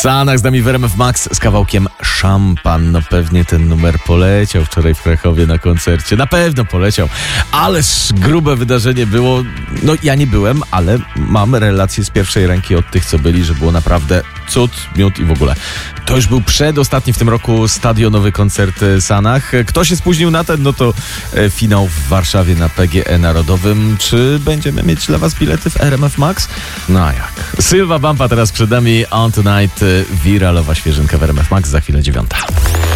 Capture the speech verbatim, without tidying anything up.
Sanach z nami w R M F Max z kawałkiem Szampan. No pewnie ten numer poleciał wczoraj w Krakowie na koncercie. Na pewno poleciał. Ależ grube wydarzenie było. No ja nie byłem, ale mam relacje z pierwszej ręki od tych, co byli, że było naprawdę cud, miód i w ogóle. To już był przedostatni w tym roku stadionowy koncert Sanach. Kto się spóźnił na ten, no to e, finał w Warszawie na P G E Narodowym. Czy będziemy mieć dla was bilety w R M F Max? No a jak? Sylwa Bampa teraz przed nami. On Tonight, wiralowa świeżynka w R M F Max, za chwilę dziewiąta.